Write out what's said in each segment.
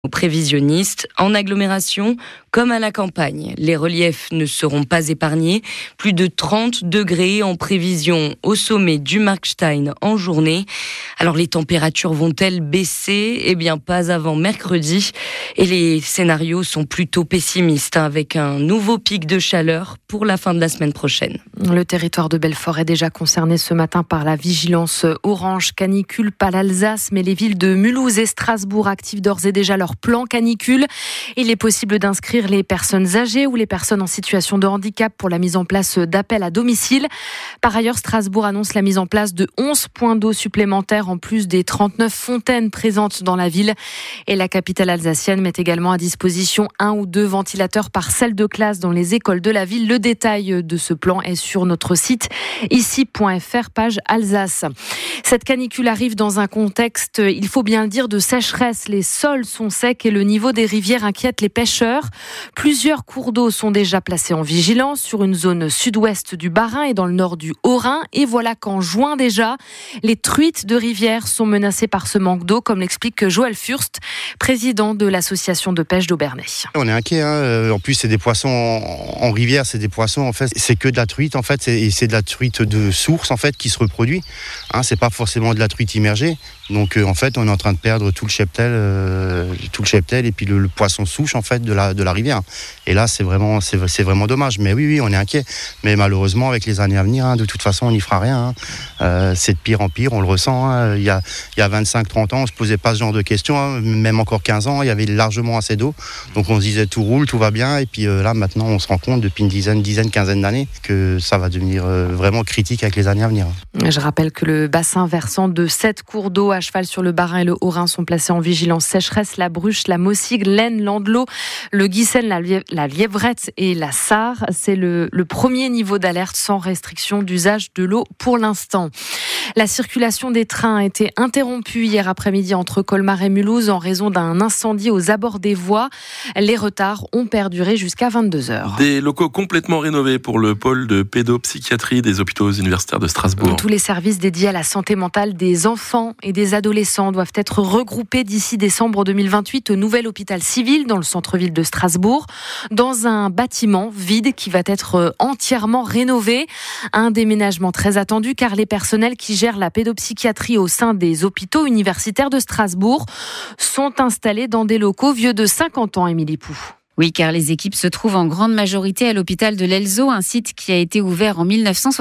Aux prévisionnistes, en agglomération comme à la campagne, les reliefs ne seront pas épargnés. Plus de 30 degrés en prévision au sommet du Markstein en journée. Alors les températures vont-elles baisser ? Eh bien pas avant mercredi. Et les scénarios sont plutôt pessimistes avec un nouveau pic de chaleur pour la fin de la semaine prochaine. Le territoire de Belfort est déjà concerné ce matin par la vigilance orange canicule, pas l'Alsace, mais les villes de Mulhouse et Strasbourg activent d'ores et déjà leur plan canicule. Il est possible d'inscrire les personnes âgées ou les personnes en situation de handicap pour la mise en place d'appels à domicile. Par ailleurs, Strasbourg annonce la mise en place de 11 points d'eau supplémentaires en plus des 39 fontaines présentes dans la ville. Et la capitale alsacienne met également à disposition 1 ou 2 ventilateurs par salle de classe dans les écoles de la ville. Le détail de ce plan est sur notre site ici.fr, page Alsace. Cette canicule arrive dans un contexte, il faut bien le dire, de sécheresse. Les sols sont secs et le niveau des rivières inquiète les pêcheurs. Plusieurs cours d'eau sont déjà placés en vigilance sur une zone sud-ouest du Bas-Rhin et dans le nord du Haut-Rhin. Et voilà qu'en juin déjà, les truites de rivière sont menacées par ce manque d'eau, comme l'explique Joël Furst, président de l'association de pêche d'Aubernay. On est inquiet, En plus, c'est des poissons en rivière, c'est des poissons, en fait, c'est que de la truite, en fait, et c'est de la truite de source, en fait, qui se reproduit. C'est pas forcément de la truite immergée. Donc, en fait, on est en train de perdre tout le cheptel et puis le poisson souche, en fait, de la rivière. Et là, c'est vraiment dommage. Mais oui, on est inquiet. Mais malheureusement, avec les années à venir, de toute façon, on n'y fera rien. C'est de pire en pire, on le ressent. Il y a 25-30 ans, on se posait pas ce genre de questions. Même encore 15 ans, il y avait largement assez d'eau. Donc, on se disait tout roule, tout va bien. Et puis là, maintenant, on se rend compte depuis une quinzaine d'années que ça va devenir vraiment critique avec les années à venir. Je rappelle que le bassin versant de 7 cours d'eau à cheval sur le Bas-Rhin et le Haut-Rhin sont placés en vigilance sécheresse. La Bruche, la Mossigue, l'Aisne, l'Andelot, le Guissen, la Lièvrette et la Sarre. C'est le premier niveau d'alerte sans restriction d'usage de l'eau pour l'instant. La circulation des trains a été interrompue hier après-midi entre Colmar et Mulhouse en raison d'un incendie aux abords des voies. Les retards ont perduré jusqu'à 22h. Des locaux complètement rénovés pour le pôle de pédopsychiatrie des hôpitaux universitaires de Strasbourg. Tous les services dédiés à la santé mentale des enfants et des adolescents doivent être regroupés d'ici décembre 2028 au nouvel hôpital civil dans le centre-ville de Strasbourg, dans un bâtiment vide qui va être entièrement rénové. Un déménagement très attendu car les personnels qui gèrent la pédopsychiatrie au sein des hôpitaux universitaires de Strasbourg sont installés dans des locaux vieux de 50 ans, Émilie Pou. Oui, car les équipes se trouvent en grande majorité à l'hôpital de l'Elzo, un site qui a été ouvert en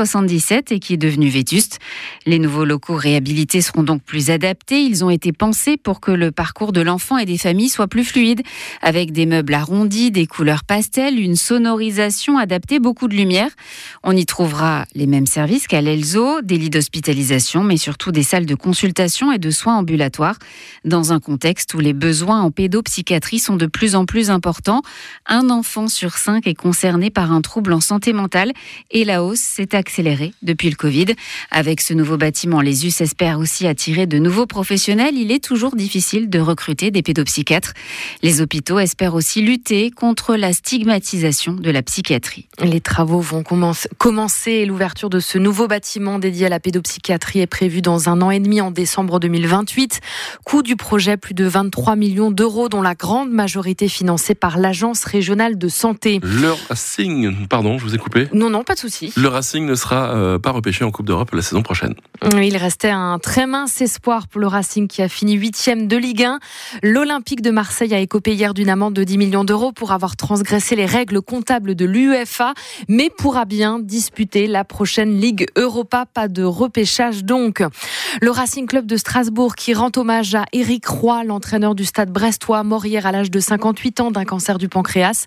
1977 et qui est devenu vétuste. Les nouveaux locaux réhabilités seront donc plus adaptés. Ils ont été pensés pour que le parcours de l'enfant et des familles soit plus fluide, avec des meubles arrondis, des couleurs pastel, une sonorisation adaptée, beaucoup de lumière. On y trouvera les mêmes services qu'à l'Elzo, des lits d'hospitalisation, mais surtout des salles de consultation et de soins ambulatoires, dans un contexte où les besoins en pédopsychiatrie sont de plus en plus importants. Un enfant sur 5 est concerné par un trouble en santé mentale et la hausse s'est accélérée depuis le Covid. Avec ce nouveau bâtiment, les US espèrent aussi attirer de nouveaux professionnels. Il est toujours difficile de recruter des pédopsychiatres. Les hôpitaux espèrent aussi lutter contre la stigmatisation de la psychiatrie. Les travaux vont commencer et l'ouverture de ce nouveau bâtiment dédié à la pédopsychiatrie est prévue dans 1 an et demi en décembre 2028. Coût du projet, plus de 23 millions d'euros, dont la grande majorité financée par l'Agence régionale de santé. Le Racing, pardon, je vous ai coupé. Non, pas de souci. Le Racing ne sera pas repêché en Coupe d'Europe la saison prochaine. Il restait un très mince espoir pour le Racing qui a fini 8e de Ligue 1. L'Olympique de Marseille a écopé hier d'une amende de 10 millions d'euros pour avoir transgressé les règles comptables de l'UEFA, mais pourra bien disputer la prochaine Ligue Europa. Pas de repêchage donc. Le Racing Club de Strasbourg qui rend hommage à Éric Roy, l'entraîneur du Stade brestois, mort hier à l'âge de 58 ans d'un cancer du pancréas.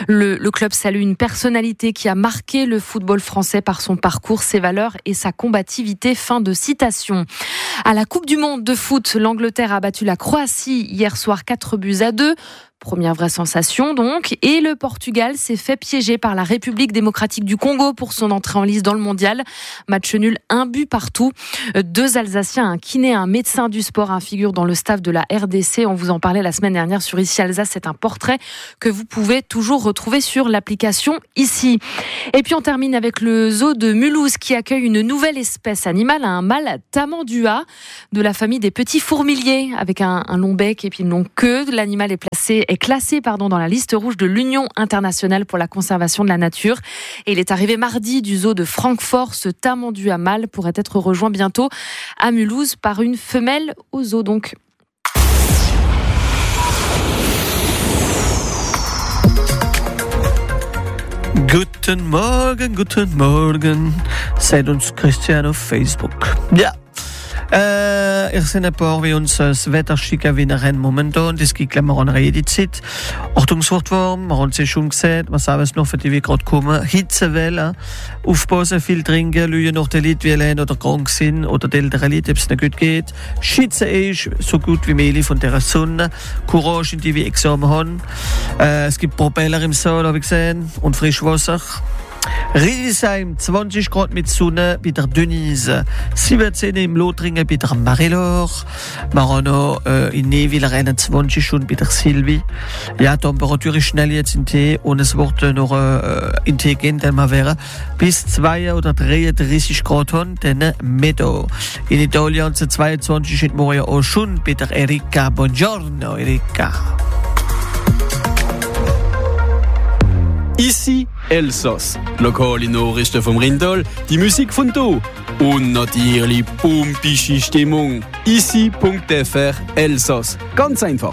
Le club salue une personnalité qui a marqué le football français par son parcours, ses valeurs et sa combativité. Fin de citation. À la Coupe du Monde de foot, l'Angleterre a battu la Croatie hier soir 4-2. Première vraie sensation donc. Et le Portugal s'est fait piéger par la République démocratique du Congo pour son entrée en lice dans le mondial. Match nul, 1 but partout. 2 Alsaciens, un kiné, un médecin du sport, figurent dans le staff de la RDC. On vous en parlait la semaine dernière sur Ici Alsace. C'est un portrait que vous pouvez toujours retrouver sur l'application Ici. Et puis on termine avec le zoo de Mulhouse qui accueille une nouvelle espèce animale, un mâle tamandua de la famille des petits fourmiliers avec un long bec et puis une longue queue. L'animal est classé dans la liste rouge de l'Union internationale pour la conservation de la nature. Et il est arrivé mardi du zoo de Francfort. Ce tamandua mâle pourrait être rejoint bientôt à Mulhouse par une femelle au zoo donc. Guten Morgen, sagt uns Christian auf Facebook. Ja. Er sind ein paar wie uns das Wetter schicken wie nach einem momentan. Das gibt gleich mal eine Zeit. Achtungswortwarm, wir haben es schon gesagt. Wir sagen es noch, für die wir gerade kommen. Hitzewelle. Aufpassen, viel trinken, lügen noch die Leute, wie allein oder krank sind. Oder die älteren Leute, ob es nicht gut geht. Schützen ist so gut wie möglich von der Sonne. Courage in die wir Examen haben. Es gibt Propeller im Saal, habe ich gesehen. Und Frischwasser. Riedisheim, 20 Grad mit Sonne bei der Denise, 17 im Lothringen bei der Marilor, Marano in Neville 21 schon bei der Sylvie. Ja, die Temperatur ist schnell jetzt in Tee und es wird noch in Tee gehen, denn wir wären bis 2 oder 33 Grad haben, dann Meadow. In Italien sind 22 in morgen auch schon bei der Erika. Buongiorno, Erika. Ici Elsass. Lokale Nachrichten vom Rindal, die Musik von do und natürlich pumpische Stimmung. Ici.fr Elsass. Ganz einfach.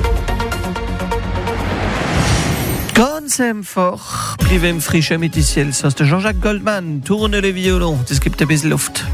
Ganz einfach. Bleiben frisch mit Ici Elsass. Der Jean-Jacques Goldman, tourne le violon. Das gibt ein bisschen Luft.